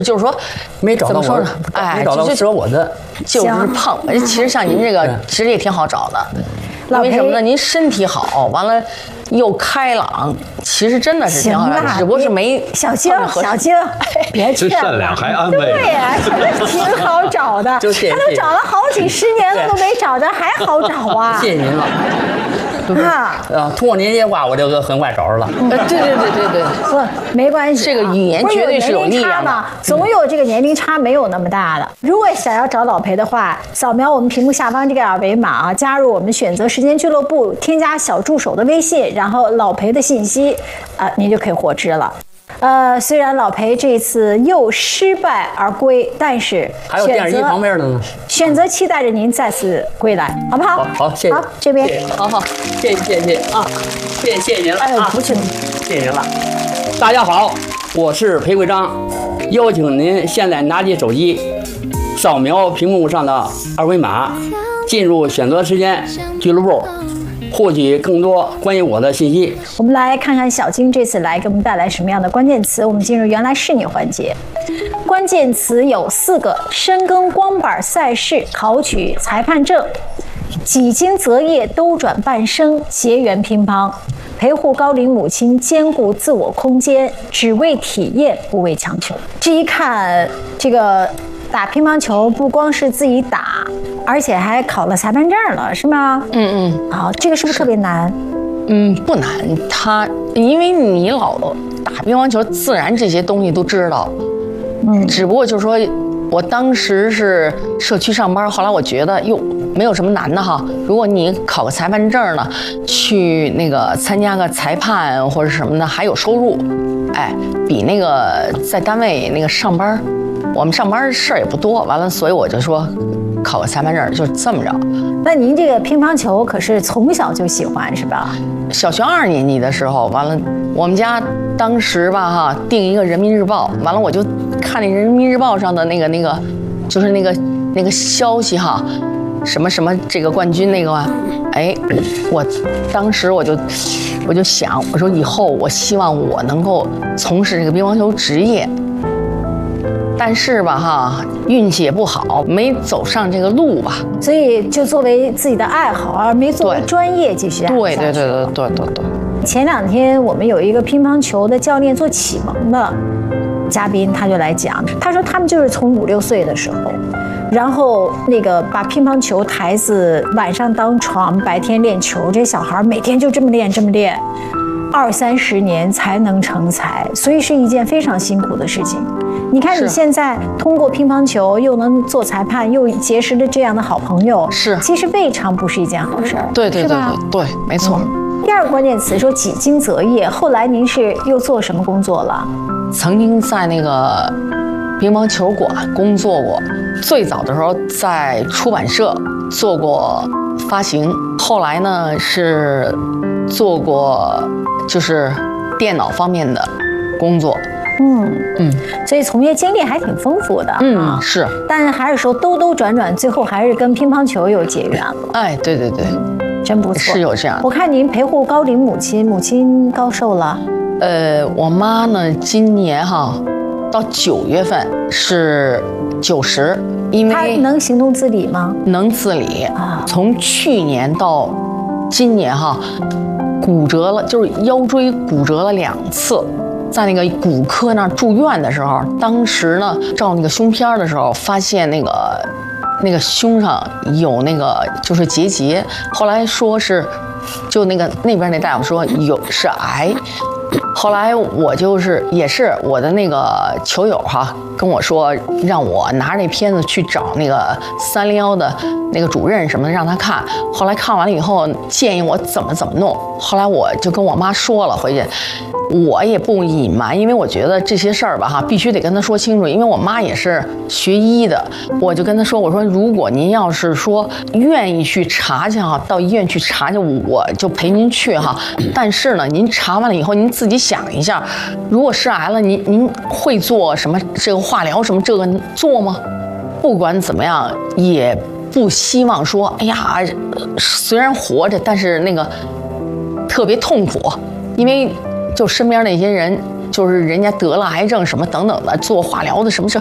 就是说没找到我，没找到适合我的， 就是胖。其实像您这个其实也挺好找的，因为什么呢？您身体好，完了又开朗，其实真的是挺好的，只不过是没小晶，别去善良还安慰。 对呀，挺好找的，他都找了好几10年了都没找着，还好找啊！ 谢谢您了。通过您这话，我就很快找着了。 对， 不，没关系， 这个语言绝对是有力量的。 总有这个年龄差没有那么大的。如果想要找老裴的话，扫描我们屏幕下方这个二维码啊，加入我们选择时间俱乐部，添加小助手的微信，然后老裴的信息，您就可以获知了。虽然老裴这次又失败而归，但是还有电视机旁边的呢， 选择期待着您再次归来，好不好？ 好，谢谢。 好，这边， 好，谢谢啊，谢谢您了啊， 不是， 谢谢您了。大家好，我是裴贵章，邀请您现在拿起手机，扫描屏幕上的二维码，进入选择时间俱乐部。获取更多关于我的信息。 我们来看看小晶这次来给我们带来什么样的关键词。我们进入原来是你环节，关键词有4个：深耕光板赛事，考取裁判证；几经择业，兜转半生，结缘乒乓；陪护高龄母亲，兼顾自我空间，只为体验，不为强求。这一看，这个打乒乓球不光是自己打，而且还考了裁判证了，是吗？好，这个是不是特别难？ 不难。因为你老打乒乓球，自然这些东西都知道。只不过就是说，我当时是社区上班，后来我觉得没有什么难的哈。如果你考个裁判证呢，去那个参加个裁判或者什么的，还有收入，比那个在单位那个上班。我们上班事儿也不多，完了，所以我就说考个裁判证，就这么着。 那您这个乒乓球可是从小就喜欢是吧？ 小学2年级的时候，完了，我们家当时吧哈订一个《人民日报》，完了我就看那《人民日报》上的那个，就是那个消息哈，什么这个冠军那个，我当时我就想，我说以后我希望我能够从事这个乒乓球职业。但是吧哈，运气也不好，没走上这个路吧， 所以就作为自己的爱好，而没作为专业继续。 对。 前2天我们有一个乒乓球的教练做启蒙的嘉宾，他就来讲，他说他们就是从5、6岁的时候，然后那个把乒乓球台子晚上当床，白天练球，这小孩每天就这么练，20、30年才能成才，所以是一件非常辛苦的事情。你看你现在通过乒乓球又能做裁判，又结识了这样的好朋友，其实未尝不是一件好事儿。 对，没错。 第2个关键词说几经择业，后来您是又做什么工作了？ 曾经在那个乒乓球馆工作过，最早的时候在出版社做过发行，后来呢是做过就是电脑方面的工作。 所以从业经历还挺丰富的。 是。 但是还是说兜转转，最后还是跟乒乓球有结缘了。 对， 真不错。 是有这样。 我看您陪护高龄母亲高寿了。 我妈呢，今年哈到9月份是90，因为她能行动自理吗？ 能自理啊。从去年到今年哈，骨折了，就是腰椎骨折了2次。在那个骨科那儿住院的时候，当时呢照那个胸片的时候，发现那个胸上有那个就是结节，后来说是，就那边那大夫说是癌。后来我也是我的那个球友哈跟我说，让我拿着那片子去找那个301的那个主任什么的让他看。后来看完了以后，建议我怎么弄。后来我就跟我妈说了，回去我也不隐瞒，因为我觉得这些事儿吧哈，必须得跟他说清楚。因为我妈也是学医的，我就跟他说，我说如果您要是说愿意去查去哈，到医院去查去，我就陪您去哈。但是呢，您查完了以后，您自己想一下，如果是癌了，您会做什么这个化疗什么这个做吗？不管怎么样，也不希望说，哎呀，虽然活着，但是那个特别痛苦，因为就身边那些人就是人家得了癌症什么等等的，做化疗的什么事，